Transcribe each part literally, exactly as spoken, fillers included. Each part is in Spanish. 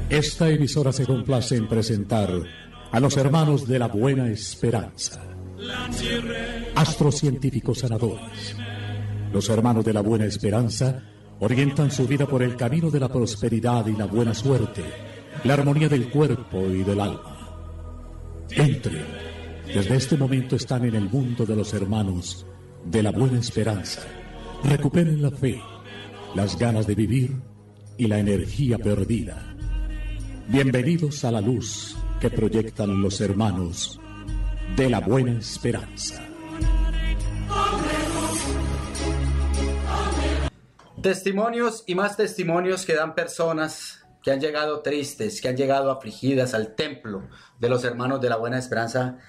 Esta emisora se complace en presentar a los hermanos de la Buena Esperanza, astrocientíficos sanadores. Los hermanos de la Buena Esperanza orientan su vida por el camino de la prosperidad y la buena suerte, la armonía del cuerpo y del alma. Entren, desde este momento están en el mundo de los hermanos de la Buena Esperanza. Recuperen la fe, las ganas de vivir y la energía perdida. Bienvenidos a la luz que proyectan los hermanos de la Buena Esperanza. Testimonios y más testimonios que dan personas que han llegado tristes, que han llegado afligidas al templo de los hermanos de la Buena Esperanza.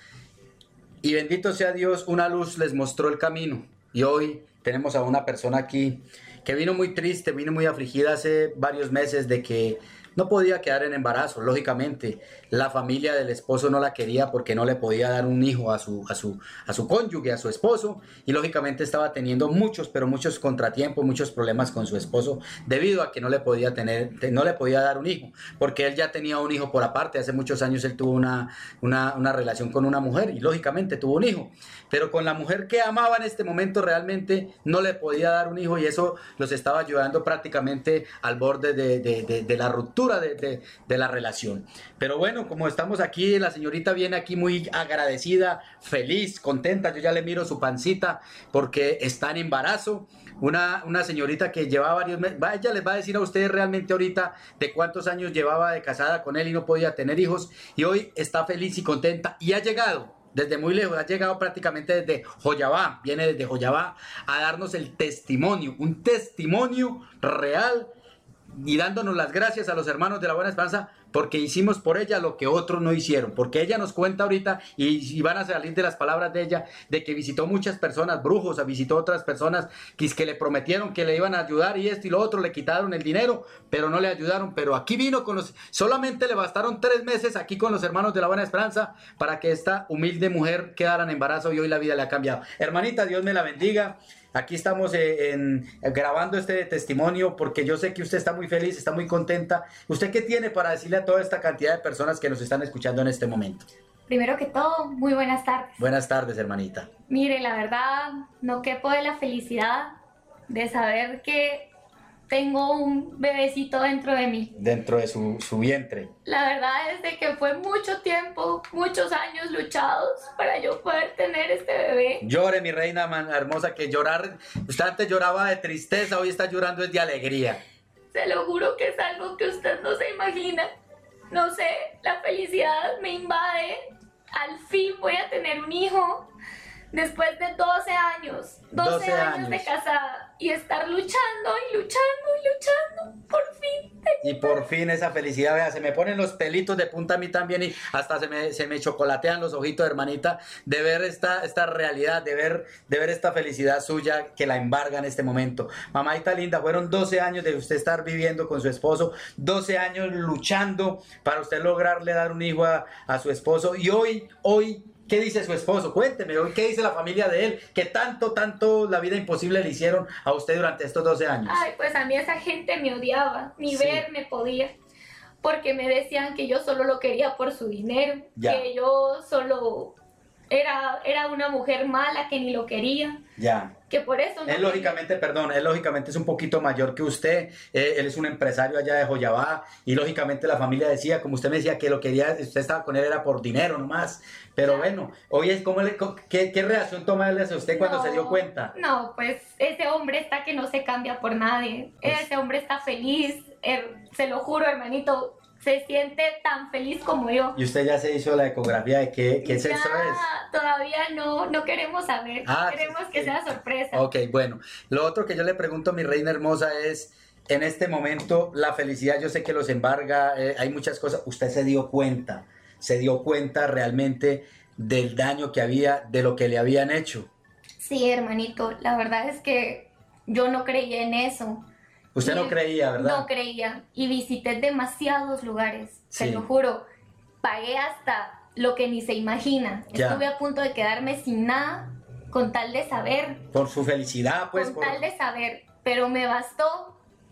Y bendito sea Dios, una luz les mostró el camino. Y hoy tenemos a una persona aquí que vino muy triste, vino muy afligida hace varios meses de que no podía quedar en embarazo. Lógicamente, la familia del esposo no la quería porque no le podía dar un hijo a su, a su, a su cónyuge, a su esposo. Y lógicamente estaba teniendo muchos, pero muchos contratiempos, muchos problemas con su esposo debido a que no le podía tener, no le podía dar un hijo. Porque él ya tenía un hijo por aparte. Hace muchos años él tuvo una, una, una relación con una mujer y lógicamente tuvo un hijo. Pero con la mujer que amaba en este momento realmente no le podía dar un hijo y eso los estaba ayudando prácticamente al borde de, de, de, de la ruptura De, de, de la relación. Pero bueno, como estamos aquí, la señorita viene aquí muy agradecida, feliz, contenta. Yo ya le miro su pancita porque está en embarazo. Una, una señorita que llevaba varios meses, ella les va a decir a ustedes realmente ahorita de cuántos años llevaba de casada con él y no podía tener hijos, y hoy está feliz y contenta y ha llegado desde muy lejos, ha llegado prácticamente desde Joyabá, viene desde Joyabá a darnos el testimonio, un testimonio real, y dándonos las gracias a los hermanos de la Buena Esperanza porque hicimos por ella lo que otros no hicieron, porque ella nos cuenta ahorita y, y van a salir de las palabras de ella de que visitó muchas personas, brujos, visitó otras personas que, que le prometieron que le iban a ayudar y esto y lo otro, le quitaron el dinero pero no le ayudaron, pero aquí vino con los, solamente le bastaron tres meses aquí con los hermanos de la Buena Esperanza para que esta humilde mujer quedara en embarazo y hoy la vida le ha cambiado. Hermanita, Dios me la bendiga. Aquí estamos eh, en, eh, grabando este testimonio porque yo sé que usted está muy feliz, está muy contenta. ¿Usted qué tiene para decirle a toda esta cantidad de personas que nos están escuchando en este momento? Primero que todo, muy buenas tardes. Buenas tardes, hermanita. Mire, la verdad, no quepo de la felicidad de saber que tengo un bebecito dentro de mí. Dentro de su, su vientre. La verdad es de que fue mucho tiempo, muchos años luchados para yo poder tener este bebé. Llore, mi reina man, hermosa, que llorar, usted antes lloraba de tristeza, hoy está llorando es de alegría. Se lo juro que es algo que usted no se imagina. No sé, la felicidad me invade. Al fin voy a tener un hijo. Después de doce años, doce, doce años, años de casada y estar luchando y luchando y luchando, por fin. Y por fin esa felicidad, vea, se me ponen los pelitos de punta a mí también y hasta se me, se me chocolatean los ojitos, hermanita, de ver esta, esta realidad, de ver, de ver esta felicidad suya que la embarga en este momento. Mamadita linda, fueron doce años de usted estar viviendo con su esposo, doce años luchando para usted lograrle dar un hijo a, a su esposo y hoy, hoy, ¿qué dice su esposo? Cuénteme, ¿qué dice la familia de él? ¿Qué tanto, tanto la vida imposible le hicieron a usted durante estos doce años? Ay, pues a mí esa gente me odiaba, ni Sí. ver me podía, porque me decían que yo solo lo quería por su dinero, Ya. que yo solo era, era una mujer mala que ni lo quería. Ya. Que por eso no Él lógicamente, perdón, él lógicamente es un poquito mayor que usted, eh, él es un empresario allá de Joyabá y lógicamente la familia decía, como usted me decía, que lo quería, usted estaba con él era por dinero nomás, pero Claro. bueno, oye, ¿cómo le, qué, ¿qué reacción toma él hacia usted cuando No, se dio cuenta? No, pues ese hombre está que no se cambia por nadie. Pues- Ese hombre está feliz. Er, se lo juro, hermanito. Se siente tan feliz como yo. Y usted ya se hizo la ecografía de qué, qué sexo Ya, es. Todavía no, no queremos saber. Ah, Queremos sí, que sí. sea sorpresa. Ok, bueno, lo otro que yo le pregunto a mi reina hermosa es, en este momento, la felicidad, yo sé que los embarga, eh, hay muchas cosas, usted se dio cuenta, se dio cuenta realmente del daño que había, de lo que le habían hecho. Sí, hermanito. La verdad es que yo no creía en eso. Usted Y no creía, ¿verdad? No creía. Y visité demasiados lugares. Sí. Te lo juro. Pagué hasta lo que ni se imagina. Ya. Estuve a punto de quedarme sin nada con tal de saber. Por su felicidad, pues. con por- tal de saber. Pero me bastó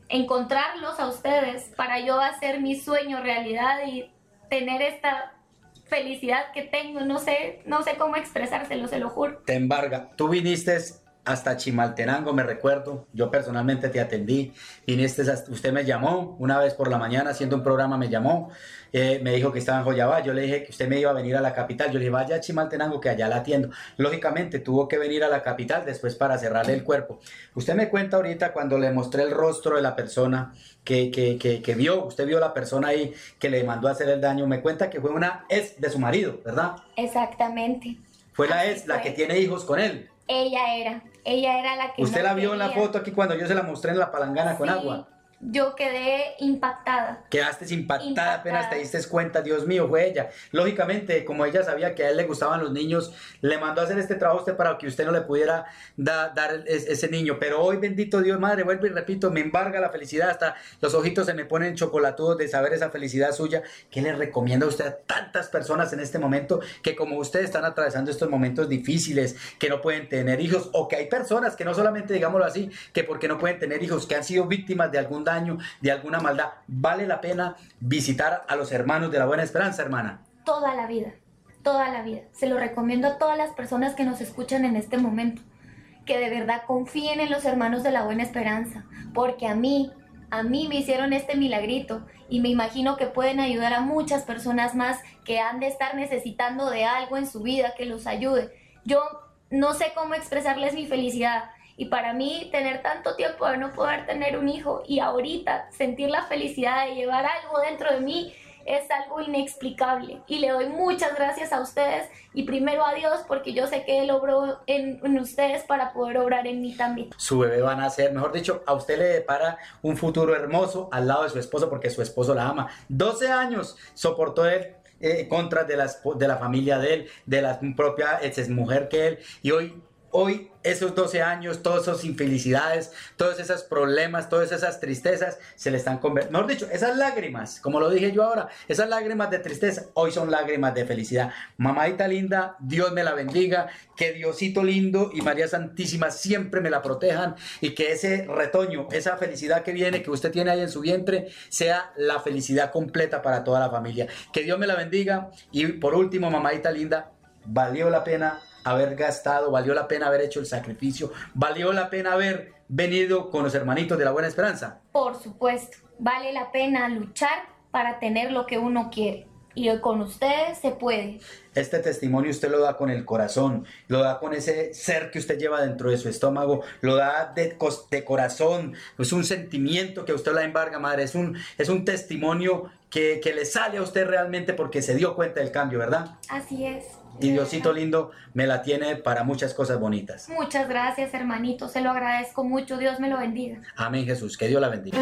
encontrarlos a ustedes para yo hacer mi sueño realidad y tener esta felicidad que tengo. No sé, no sé cómo expresárselo, se lo juro. Te embarga. Tú viniste hasta Chimaltenango, me recuerdo. Yo personalmente te atendí. Viniste, hasta, usted me llamó una vez por la mañana haciendo un programa, me llamó. Eh, me dijo que estaba en Joyabá. Yo le dije que usted me iba a venir a la capital. Yo le dije, vaya a Chimaltenango que allá la atiendo. Lógicamente tuvo que venir a la capital después para cerrarle el cuerpo. Usted me cuenta ahorita cuando le mostré el rostro de la persona que, que, que, que vio, usted vio la persona ahí que le mandó a hacer el daño. Me cuenta que fue una ex de su marido, ¿verdad? Exactamente. Fue la Así ex, la fue. que tiene hijos con él. Ella era, ella era la que Usted no la vio en la quería. foto aquí cuando yo se la mostré en la palangana con Sí, agua. Yo quedé impactada. Quedaste impactada, Impactada. apenas te diste cuenta, Dios mío, fue ella. Lógicamente, como ella sabía que a él le gustaban los niños, le mandó a hacer este trabajo a usted para que usted no le pudiera da- dar es- ese niño. Pero hoy, bendito Dios, madre, vuelvo y repito, me embarga la felicidad, hasta los ojitos se me ponen chocolatudos de saber esa felicidad suya. ¿Qué le recomienda a usted a tantas personas en este momento que como ustedes están atravesando estos momentos difíciles, que no pueden tener hijos, o que hay personas que no solamente, digámoslo así, que porque no pueden tener hijos, que han sido víctimas de algún daño, de algún una maldad? Vale la pena visitar a los hermanos de la Buena Esperanza, hermana. Toda la vida, toda la vida. Se lo recomiendo a todas las personas que nos escuchan en este momento, que de verdad confíen en los hermanos de la Buena Esperanza, porque a mí, a mí me hicieron este milagrito y me imagino que pueden ayudar a muchas personas más que han de estar necesitando de algo en su vida que los ayude. Yo no sé cómo expresarles mi felicidad. Y para mí, tener tanto tiempo de no poder tener un hijo y ahorita sentir la felicidad de llevar algo dentro de mí es algo inexplicable. Y le doy muchas gracias a ustedes y primero a Dios porque yo sé que Él obró en, en ustedes para poder obrar en mí también. Su bebé va a nacer, mejor dicho, a usted le depara un futuro hermoso al lado de su esposo porque su esposo la ama. doce años soportó él. Eh, contra de, las, de la familia de él, de la propia ex mujer que él, y hoy Hoy, esos doce años, todas esas infelicidades, todos esos problemas, todas esas tristezas, se le están convirtiendo. Mejor dicho, esas lágrimas, como lo dije yo ahora, esas lágrimas de tristeza, hoy son lágrimas de felicidad. Mamadita linda, Dios me la bendiga, que Diosito lindo y María Santísima siempre me la protejan y que ese retoño, esa felicidad que viene, que usted tiene ahí en su vientre, sea la felicidad completa para toda la familia. Que Dios me la bendiga y por último, mamadita linda, valió la pena haber gastado, valió la pena haber hecho el sacrificio, valió la pena haber venido con los hermanitos de la Buena Esperanza. Por supuesto, vale la pena luchar para tener lo que uno quiere. Y hoy con ustedes se puede. Este testimonio usted lo da con el corazón, lo da con ese ser que usted lleva dentro de su estómago, lo da de, de corazón, es un sentimiento que usted la embarga, madre, es un, es un testimonio que, que le sale a usted realmente porque se dio cuenta del cambio, ¿verdad? Así es. Y Diosito lindo me la tiene para muchas cosas bonitas. Muchas gracias, hermanito, se lo agradezco mucho, Dios me lo bendiga. Amén, Jesús, que Dios la bendiga.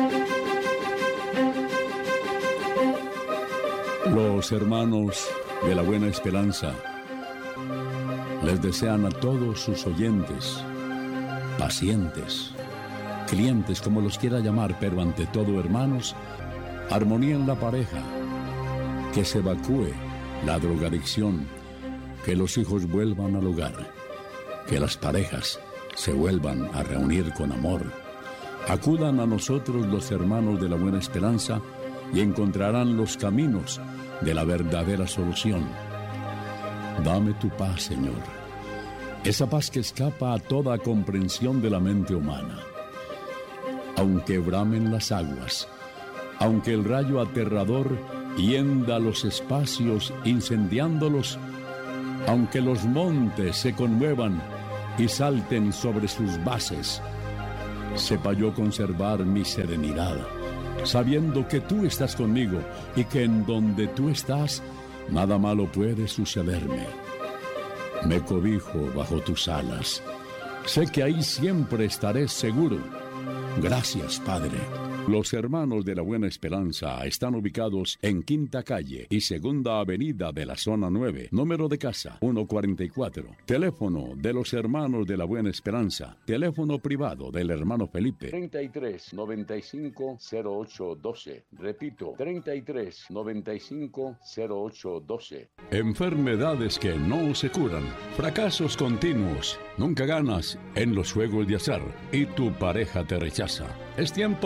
Los hermanos de la Buena Esperanza les desean a todos sus oyentes, pacientes, clientes, como los quiera llamar, pero ante todo hermanos, armonía en la pareja, que se evacúe la drogadicción, que los hijos vuelvan al hogar, que las parejas se vuelvan a reunir con amor. Acudan a nosotros los hermanos de la Buena Esperanza y encontrarán los caminos de la verdadera solución. Dame tu paz, Señor, esa paz que escapa a toda comprensión de la mente humana. Aunque bramen las aguas, aunque el rayo aterrador hienda los espacios incendiándolos, aunque los montes se conmuevan y salten sobre sus bases, sepa yo conservar mi serenidad, sabiendo que tú estás conmigo y que en donde tú estás, nada malo puede sucederme. Me cobijo bajo tus alas. Sé que ahí siempre estaré seguro. Gracias, Padre. Los hermanos de la Buena Esperanza están ubicados en Quinta Calle y Segunda Avenida de la Zona nueve, número de casa ciento cuarenta y cuatro. Teléfono de los hermanos de la Buena Esperanza. Teléfono privado del hermano Felipe. treinta y tres, noventa y cinco, cero ocho doce. Repito, treinta y tres, noventa y cinco, cero ocho doce. Enfermedades que no se curan. Fracasos continuos. Nunca ganas en los juegos de azar y tu pareja te rechaza. Es tiempo de parar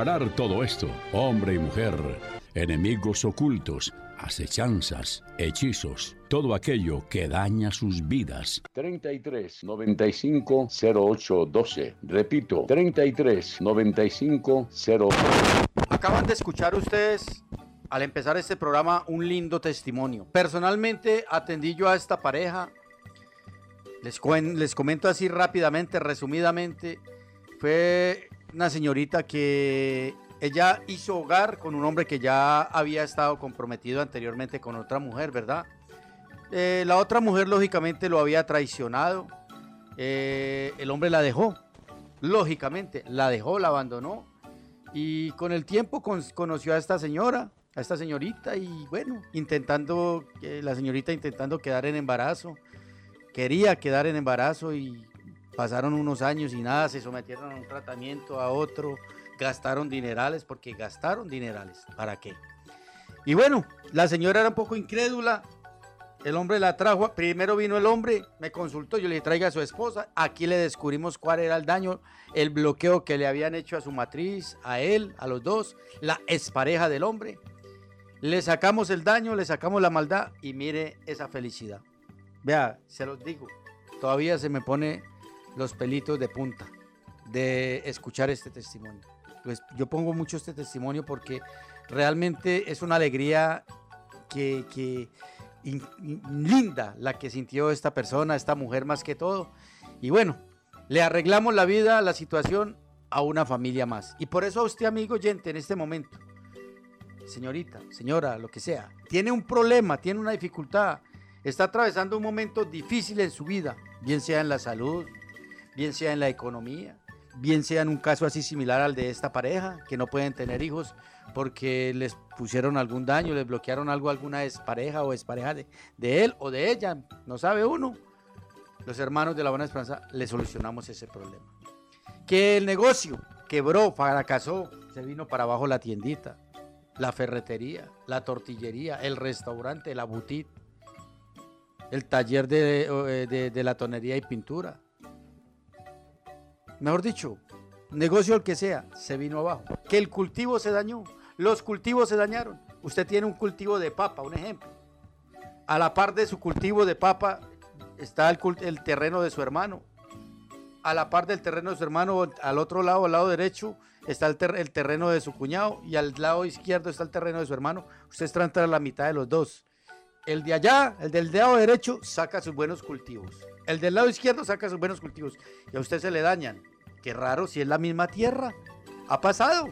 aclarar todo esto, hombre y mujer, enemigos ocultos, acechanzas, hechizos, todo aquello que daña sus vidas. treinta y tres, noventa y cinco, cero ocho, doce. Repito, treinta y tres, noventa y cinco, cero ocho. Acaban de escuchar ustedes, al empezar este programa, un lindo testimonio. Personalmente atendí yo a esta pareja. Les, cuen- les comento así rápidamente, resumidamente. Fue una señorita que ella hizo hogar con un hombre que ya había estado comprometido anteriormente con otra mujer, ¿verdad? Eh, la otra mujer lógicamente lo había traicionado. Eh, el hombre la dejó, lógicamente, la dejó, la abandonó. Y con el tiempo con- conoció a esta señora, a esta señorita, y bueno, intentando, eh, la señorita intentando quedar en embarazo. Quería quedar en embarazo y pasaron unos años y nada, se sometieron a un tratamiento, a otro, gastaron dinerales, porque gastaron dinerales, ¿para qué? Y bueno, la señora era un poco incrédula, el hombre la trajo, primero vino el hombre, me consultó, yo le dije, traiga a su esposa, aquí le descubrimos cuál era el daño, el bloqueo que le habían hecho a su matriz, a él, a los dos, la expareja del hombre, le sacamos el daño, le sacamos la maldad y mire esa felicidad. Vea, se los digo, todavía se me pone los pelitos de punta de escuchar este testimonio. Pues yo pongo mucho este testimonio porque realmente es una alegría que, que in, in, linda la que sintió esta persona, esta mujer más que todo. Y bueno, le arreglamos la vida, la situación a una familia más. Y por eso a usted, amigo oyente, en este momento, señorita, señora, lo que sea, tiene un problema, tiene una dificultad, está atravesando un momento difícil en su vida, bien sea en la salud, bien sea en la economía, bien sea en un caso así similar al de esta pareja, que no pueden tener hijos porque les pusieron algún daño, les bloquearon algo a alguna expareja o expareja de, de él o de ella, no sabe uno. Los hermanos de la Buena Esperanza le solucionamos ese problema. Que el negocio quebró, fracasó, se vino para abajo la tiendita, la ferretería, la tortillería, el restaurante, la boutique, el taller de, de, de latonería y pintura. Mejor dicho, negocio el que sea, se vino abajo. Que el cultivo se dañó, los cultivos se dañaron. Usted tiene un cultivo de papa, un ejemplo. A la par de su cultivo de papa está el, el terreno de su hermano. A la par del terreno de su hermano, al otro lado, al lado derecho, está el, ter el terreno de su cuñado y al lado izquierdo está el terreno de su hermano. Usted está entre la mitad de los dos. El de allá, el del lado derecho, saca sus buenos cultivos. El del lado izquierdo saca sus buenos cultivos. Y a usted se le dañan. Qué raro, si es la misma tierra. Ha pasado.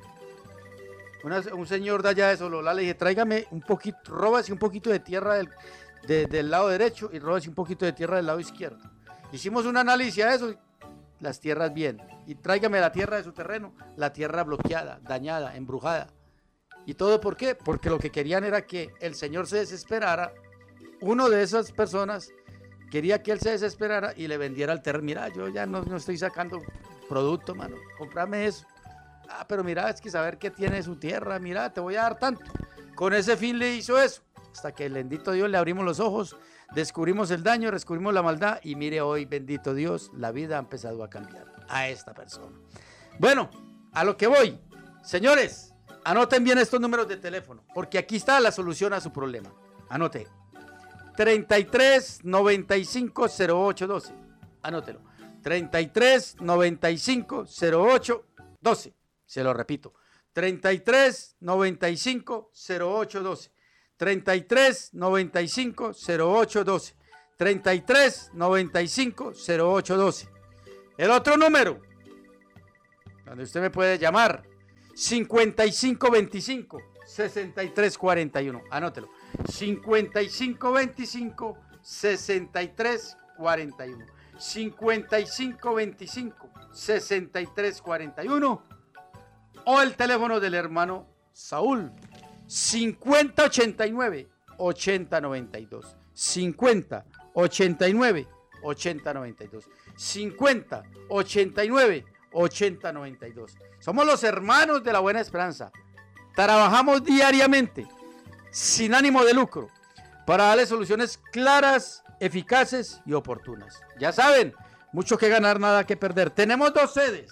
Una, un señor de allá de Sololá le dije, tráigame un poquito, róbase un poquito de tierra del, de, del lado derecho y róbase un poquito de tierra del lado izquierdo. Hicimos un análisis a eso, las tierras bien. Y tráigame la tierra de su terreno, la tierra bloqueada, dañada, embrujada. ¿Y todo por qué? Porque lo que querían era que el señor se desesperara. Uno de esas personas quería que él se desesperara y le vendiera el terreno. Mira, yo ya no, no estoy sacando producto, mano. Cómprame eso. Ah, pero mira, es que saber qué tiene su tierra. Mira, te voy a dar tanto. Con ese fin le hizo eso. Hasta que, bendito Dios, le abrimos los ojos, descubrimos el daño, descubrimos la maldad. Y mire hoy, bendito Dios, la vida ha empezado a cambiar a esta persona. Bueno, a lo que voy. Señores, anoten bien estos números de teléfono, porque aquí está la solución a su problema. Anote. treinta y tres, noventa y cinco, cero ocho, doce. Anótelo. treinta y tres, noventa y cinco, cero ocho, doce. Se lo repito. treinta y tres, noventa y cinco, cero ocho, doce. treinta y tres, noventa y cinco, cero ocho, doce. treinta y tres, noventa y cinco, cero ocho, doce. El otro número, donde usted me puede llamar, cincuenta y cinco veinticinco, sesenta y tres cuarenta y uno. Anótelo. cincuenta y cinco veinticinco, sesenta y tres cuarenta y uno. cincuenta y cinco veinticinco, sesenta y tres cuarenta y uno. O el teléfono del hermano Saúl, cincuenta ochenta y nueve, ochenta noventa y dos. cincuenta ochenta y nueve, ochenta noventa y dos. cincuenta ochenta y nueve, ochenta noventa y dos. Somos los hermanos de la Buena Esperanza. Trabajamos diariamente, sin ánimo de lucro, para darle soluciones claras, eficaces y oportunas. Ya saben, mucho que ganar, nada que perder. Tenemos dos sedes.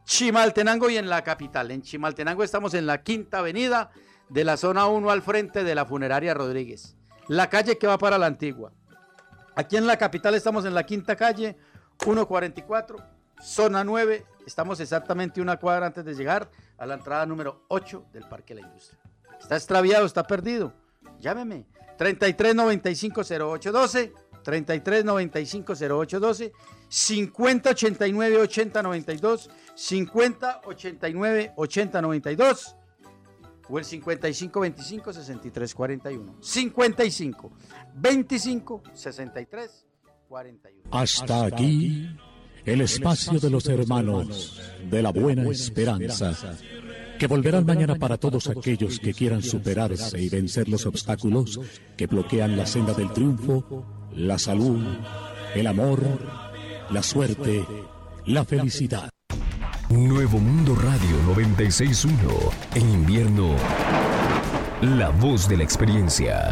Chimaltenango y en la capital. En Chimaltenango estamos en la Quinta Avenida de la zona uno al frente de la Funeraria Rodríguez. La calle que va para la Antigua. Aquí en la capital estamos en la Quinta Calle, ciento cuarenta y cuatro, zona nueve. Estamos exactamente una cuadra antes de llegar a la entrada número ocho del Parque La Industria. ¿Está extraviado? ¿Está perdido? Llámeme. treinta y tres noventa y cinco cero ocho doce, treinta y tres noventa y cinco cero ocho doce, cincuenta ochenta y nueve ochenta noventa y dos, cincuenta ochenta y nueve ochenta noventa y dos o el cincuenta y cinco veinticinco sesenta y tres cuarenta y uno. cincuenta y cinco veinticinco sesenta y tres cuarenta y uno. Hasta aquí el espacio de los hermanos de la Buena Esperanza, que volverán mañana para todos aquellos que quieran superarse y vencer los obstáculos que bloquean la senda del triunfo, la salud, el amor, la suerte, la felicidad. Nuevo Mundo Radio noventa y seis punto uno. En invierno, la voz de la experiencia.